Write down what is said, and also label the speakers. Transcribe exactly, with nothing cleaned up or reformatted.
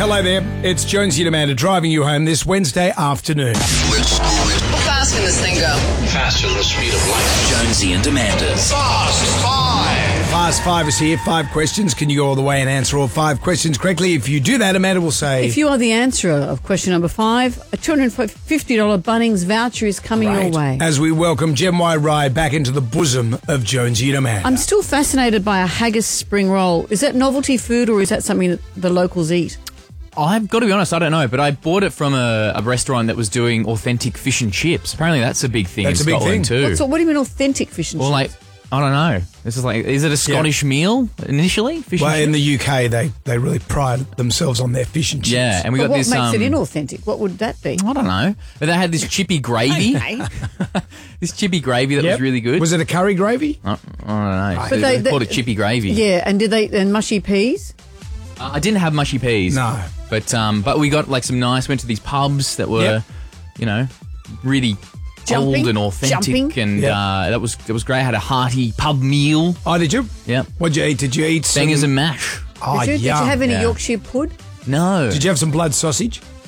Speaker 1: hello there. It's Jonesy and Amanda driving you home this Wednesday afternoon.
Speaker 2: Let's go.
Speaker 3: How fast can this thing go?
Speaker 2: Faster than the speed of light.
Speaker 4: Jonesy and Amanda's
Speaker 2: Fast Five.
Speaker 1: Fast Five is here. Five questions. Can you go all the way and answer all five questions correctly? If you do that, Amanda will say...
Speaker 5: If you are the answerer of question number five, a two hundred fifty dollars Bunnings voucher is coming
Speaker 1: Right.
Speaker 5: your way.
Speaker 1: As we welcome Jem Y. Rye back into the bosom of Jonesy and Amanda.
Speaker 5: I'm still fascinated by a haggis spring roll. Is that novelty food or is that something that the locals eat?
Speaker 6: I've got to be honest, I don't know, but I bought it from a, a restaurant that was doing authentic fish and chips. Apparently that's a big thing
Speaker 1: That's
Speaker 6: in
Speaker 1: a big
Speaker 6: Scotland
Speaker 1: thing.
Speaker 6: too.
Speaker 5: What's, what do you mean authentic fish and
Speaker 6: Well,
Speaker 5: chips?
Speaker 6: like, I don't know. This is like, is it a Scottish meal initially? Fish
Speaker 1: Well,
Speaker 6: and
Speaker 1: in
Speaker 6: chips?
Speaker 1: the U K, they, they really pride themselves on their fish and chips.
Speaker 6: Yeah, and we
Speaker 5: But
Speaker 6: got
Speaker 5: what
Speaker 6: this.
Speaker 5: makes
Speaker 6: um,
Speaker 5: it inauthentic? What would that be?
Speaker 6: I don't know. But they had this chippy gravy. This chippy gravy that
Speaker 1: Yep.
Speaker 6: was really good.
Speaker 1: Was it a curry gravy?
Speaker 6: I, I don't know.
Speaker 5: But
Speaker 6: they,
Speaker 5: they-
Speaker 6: called it chippy gravy.
Speaker 5: Yeah, and did they and mushy peas?
Speaker 6: Uh, I didn't have mushy peas.
Speaker 1: No.
Speaker 6: But um, but we got like some nice. Went to these pubs that were,
Speaker 1: Yep.
Speaker 6: you know, really
Speaker 5: Jumping,
Speaker 6: old and authentic,
Speaker 5: jumping.
Speaker 6: and
Speaker 1: Yep.
Speaker 6: uh, that was that was great. I had a hearty pub meal.
Speaker 1: Oh, did you?
Speaker 6: Yep.
Speaker 1: What'd you eat? Did you eat some...
Speaker 6: Bangers and mash.
Speaker 1: Oh,
Speaker 5: Did you, did you
Speaker 1: yum.
Speaker 5: have any
Speaker 6: Yeah.
Speaker 5: Yorkshire pud?
Speaker 6: No.
Speaker 1: Did you have some blood sausage?